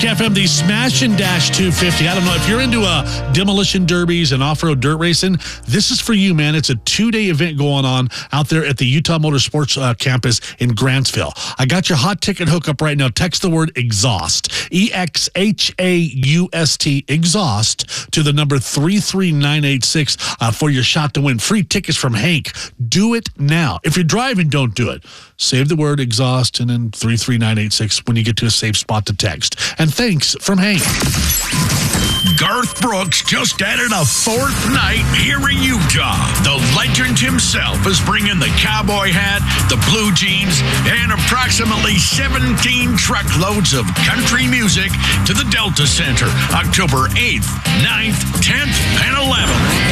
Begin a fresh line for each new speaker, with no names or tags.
FM, the Smash and Dash 250. I don't know if you're into demolition derbies and off-road dirt racing. This is for you, man. It's a 2-day event going on out there at the Utah Motorsports Campus in Grantsville. I got your hot ticket hookup right now. Text the word exhaust, EXHAUST, exhaust, to the number 33986 for your shot to win free tickets from Hank. Do it now. If you're driving, don't do it. Save the word exhaust and then 33986 when you get to a safe spot to text. And thanks from Hank.
Garth Brooks just added a 4th night here in Utah. The legend himself is bringing the cowboy hat, the blue jeans, and approximately 17 truckloads of country music to the Delta Center, October 8th, 9th, 10th, and 11th.